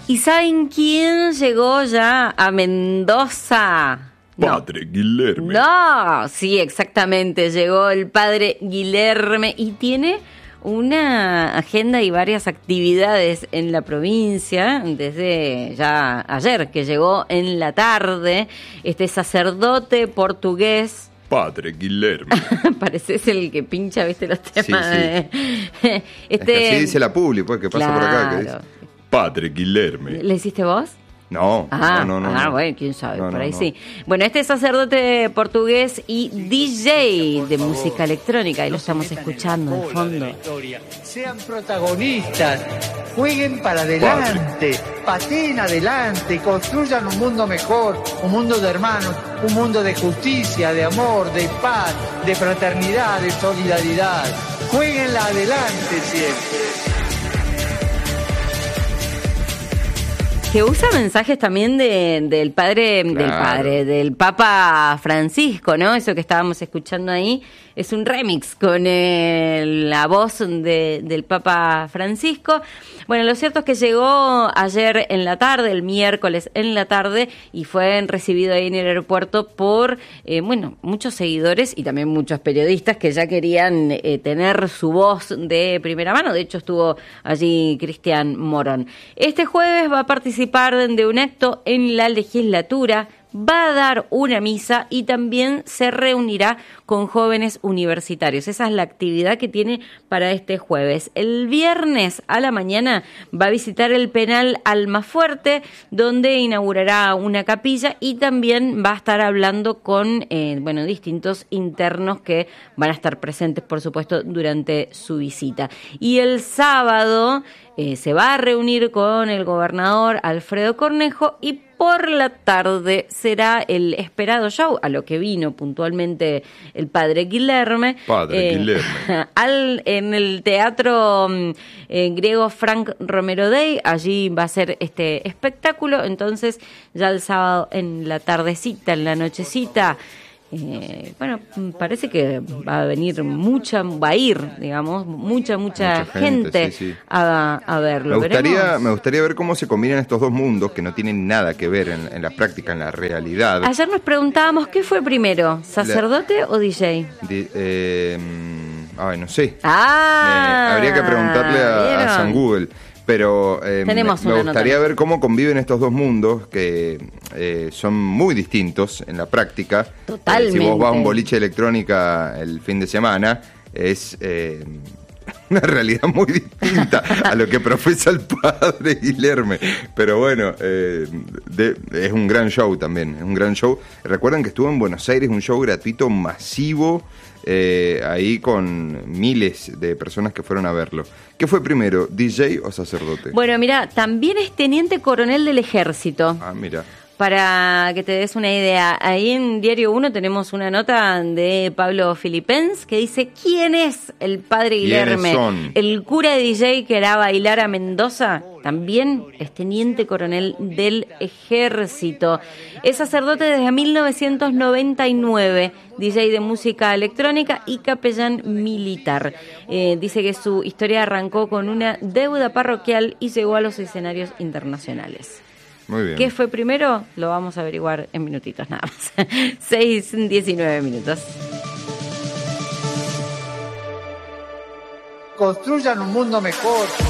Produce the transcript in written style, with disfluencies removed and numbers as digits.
¿Y saben quién llegó ya a Mendoza? Padre Guilherme. No, sí, exactamente. Llegó el padre Guilherme y tiene una agenda y varias actividades en la provincia desde ya ayer, que llegó en la tarde. Este sacerdote portugués. Padre Guilherme. Pareces el que pincha, viste, los temas. Sí. Es que así dice la publi, pues, que pasa por acá. Que dice, Padre Guilherme. ¿Le hiciste vos? No. Bueno, quién sabe, por ahí sí. Bueno, este sacerdote portugués y DJ de música electrónica, ahí lo estamos escuchando de fondo. Sean protagonistas, jueguen para adelante, pateen adelante, construyan un mundo mejor, un mundo de hermanos, un mundo de justicia, de amor, de paz, de fraternidad, de solidaridad. Jueguenla adelante siempre. Que usa mensajes también del del Papa Francisco, ¿no? Eso que estábamos escuchando ahí es un remix con la voz del Papa Francisco. Bueno, lo cierto es que llegó ayer en la tarde, el miércoles en la tarde, y fue recibido ahí en el aeropuerto por, muchos seguidores y también muchos periodistas que ya querían tener su voz de primera mano. De hecho, estuvo allí Cristian Morón. Este jueves va a participar de un acto en la legislatura, va a dar una misa y también se reunirá con jóvenes universitarios. Esa es la actividad que tiene para este jueves. El viernes a la mañana va a visitar el penal Almafuerte, donde inaugurará una capilla y también va a estar hablando con distintos internos que van a estar presentes, por supuesto, durante su visita. Y el sábado se va a reunir con el gobernador Alfredo Cornejo y por la tarde será el esperado show, a lo que vino puntualmente el padre Guilherme. En el teatro griego Frank Romero Day, allí va a ser este espectáculo. Entonces, ya el sábado en la tardecita, en la nochecita, parece que va a ir mucha gente sí. a verlo. Me gustaría ver cómo se combinan estos dos mundos que no tienen nada que ver en la práctica, en la realidad. Ayer nos preguntábamos, ¿qué fue primero, sacerdote o DJ? No sé. Habría que preguntarle a San Google. Pero me gustaría ver cómo conviven estos dos mundos que son muy distintos en la práctica. Totalmente. Si vos vas a un boliche electrónica el fin de semana, es una realidad muy distinta a lo que profesa el padre Guilherme. Pero bueno, es un gran show también, es un gran show. Recuerden que estuvo en Buenos Aires, un show gratuito masivo, ahí con miles de personas que fueron a verlo. ¿Qué fue primero, DJ o sacerdote? Bueno, mira, también es teniente coronel del ejército. Mira. Para que te des una idea, ahí en Diario 1 tenemos una nota de Pablo Filipens que dice: ¿quién es el padre Guilherme? El cura de DJ que hará bailar a Mendoza también es teniente coronel del ejército. Es sacerdote desde 1999, DJ de música electrónica y capellán militar. Dice que su historia arrancó con una deuda parroquial y llegó a los escenarios internacionales. Muy bien. ¿Qué fue primero? Lo vamos a averiguar en minutitos nada más. 6:19 minutos. Construyan un mundo mejor.